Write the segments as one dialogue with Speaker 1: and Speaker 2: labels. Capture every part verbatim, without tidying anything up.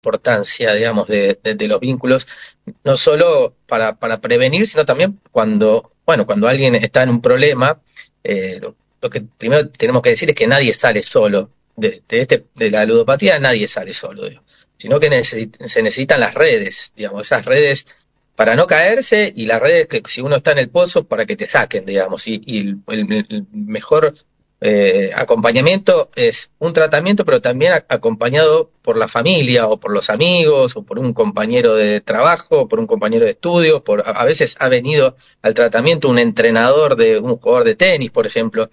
Speaker 1: importancia, digamos, de, de, de los vínculos, no solo para, para prevenir, sino también cuando, bueno, cuando alguien está en un problema, eh, lo, lo que primero tenemos que decir es que nadie sale solo. De, de, este, de la ludopatía nadie sale solo, digo, sino que necesit, se necesitan las redes, digamos, esas redes para no caerse y las redes que si uno está en el pozo para que te saquen, digamos, y, y el, el, el mejor eh, acompañamiento es un tratamiento, pero también a, acompañado por la familia o por los amigos o por un compañero de trabajo o por un compañero de estudio, por, a, a veces ha venido al tratamiento un entrenador de un jugador de tenis, por ejemplo.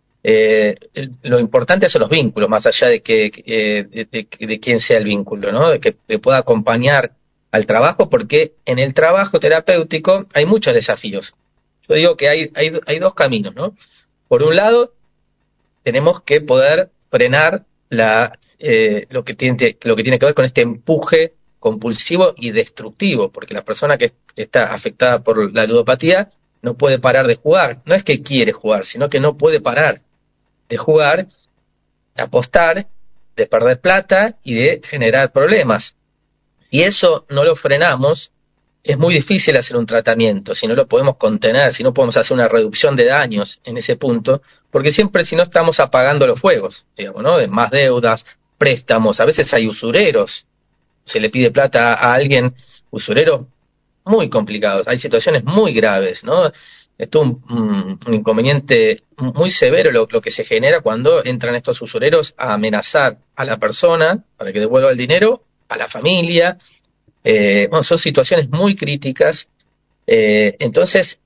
Speaker 1: Eh, lo importante son los vínculos, más allá de que eh, de, de, de quién sea el vínculo, ¿no? De que, que pueda acompañar al trabajo, porque en el trabajo terapéutico hay muchos desafíos. Yo digo que hay, hay, hay dos caminos, ¿no? Por un lado, tenemos que poder frenar la, eh, lo, que tiene, lo que tiene que ver con este empuje compulsivo y destructivo, porque la persona que está afectada por la ludopatía no puede parar de jugar. No es que quiere jugar, sino que no puede parar de jugar, de apostar, de perder plata y de generar problemas. Si eso no lo frenamos, es muy difícil hacer un tratamiento, si no lo podemos contener, si no podemos hacer una reducción de daños en ese punto, porque siempre si no estamos apagando los fuegos, digamos, ¿no? De más deudas, préstamos, a veces hay usureros, se le pide plata a alguien, usureros muy complicados, hay situaciones muy graves, ¿no? Esto es un, un, un inconveniente muy severo lo, lo que se genera cuando entran estos usureros a amenazar a la persona para que devuelva el dinero, a la familia. Eh, bueno, son situaciones muy críticas. Eh, entonces,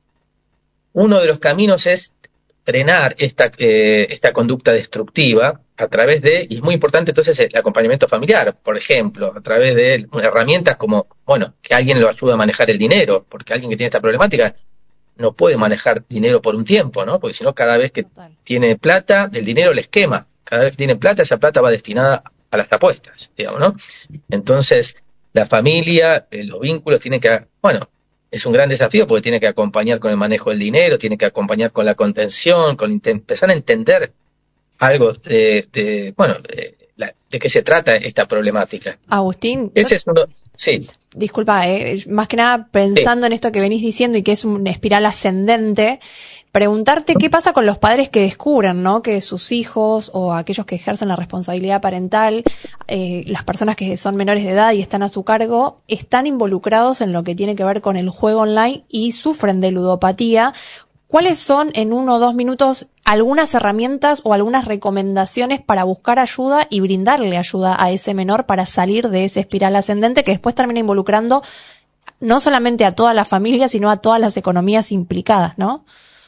Speaker 1: uno de los caminos es frenar esta, eh, esta conducta destructiva a través de, y es muy importante entonces el acompañamiento familiar, por ejemplo, a través de herramientas como, bueno, que alguien lo ayude a manejar el dinero, porque alguien que tiene esta problemática no puede manejar dinero por un tiempo, ¿no? Porque si no, cada vez que Total. tiene plata, el dinero le esquema. Cada vez que tiene plata, esa plata va destinada a las apuestas, digamos, ¿no? Entonces, la familia, eh, los vínculos, tienen que, bueno, es un gran desafío porque tiene que acompañar con el manejo del dinero, tiene que acompañar con la contención, con empezar a entender algo de, de bueno, de, la, de qué se trata esta problemática.
Speaker 2: Agustín,
Speaker 1: ese
Speaker 2: yo...
Speaker 1: es uno, sí.
Speaker 2: Disculpa, eh, más que nada pensando sí. en esto que venís diciendo y que es una espiral ascendente, preguntarte qué pasa con los padres que descubren, ¿no? Que sus hijos o aquellos que ejercen la responsabilidad parental, eh, las personas que son menores de edad y están a su cargo, están involucrados en lo que tiene que ver con el juego online y sufren de ludopatía. ¿Cuáles son, en uno o dos minutos, algunas herramientas o algunas recomendaciones para buscar ayuda y brindarle ayuda a ese menor para salir de esa espiral ascendente que después termina involucrando no solamente a toda la familia, sino a todas las economías implicadas, ¿no?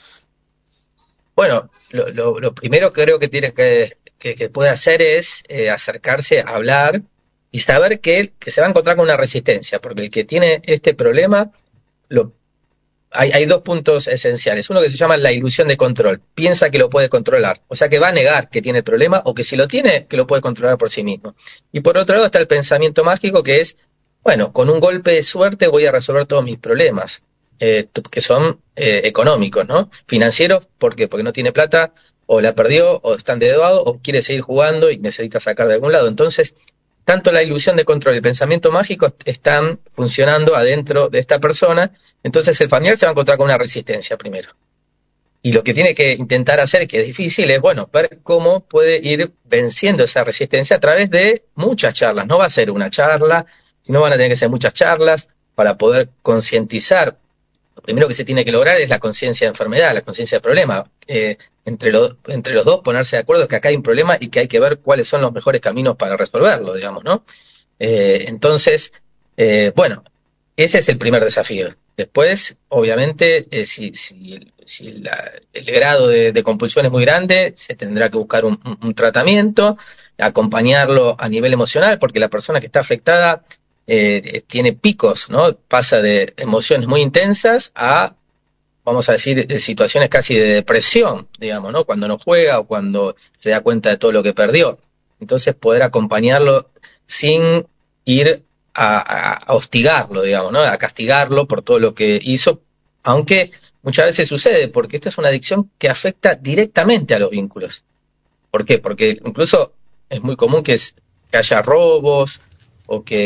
Speaker 1: Bueno, lo, lo, lo primero que creo que tiene que, que, que puede hacer es eh, acercarse a hablar y saber que, que se va a encontrar con una resistencia, porque el que tiene este problema lo Hay, hay dos puntos esenciales. Uno que se llama la ilusión de control. Piensa que lo puede controlar. O sea, que va a negar que tiene el problema o que si lo tiene, que lo puede controlar por sí mismo. Y por otro lado está el pensamiento mágico que es, bueno, con un golpe de suerte voy a resolver todos mis problemas, eh, que son eh, económicos, ¿no? Financieros, ¿por qué? Porque no tiene plata, o la perdió, o está endeudado, o quiere seguir jugando y necesita sacar de algún lado. Entonces, tanto la ilusión de control y el pensamiento mágico están funcionando adentro de esta persona, entonces el familiar se va a encontrar con una resistencia primero. Y lo que tiene que intentar hacer, que es difícil, es, bueno, ver cómo puede ir venciendo esa resistencia a través de muchas charlas. No va a ser una charla, sino van a tener que ser muchas charlas para poder concientizar. Lo primero que se tiene que lograr es la conciencia de enfermedad, la conciencia de problema. Eh, entre, lo, entre los dos ponerse de acuerdo que acá hay un problema y que hay que ver cuáles son los mejores caminos para resolverlo, digamos, ¿no? Eh, entonces, eh, bueno, ese es el primer desafío. Después, obviamente, eh, si, si, si la, el grado de, de compulsión es muy grande, se tendrá que buscar un, un, un tratamiento, acompañarlo a nivel emocional, porque la persona que está afectada eh, tiene picos, ¿no? Pasa de emociones muy intensas a, vamos a decir, situaciones casi de depresión, digamos, ¿no? Cuando no juega o cuando se da cuenta de todo lo que perdió. Entonces, poder acompañarlo sin ir a, a hostigarlo, digamos, ¿no? A castigarlo por todo lo que hizo, aunque muchas veces sucede, porque esta es una adicción que afecta directamente a los vínculos. ¿Por qué? Porque incluso es muy común que, es, que haya robos o que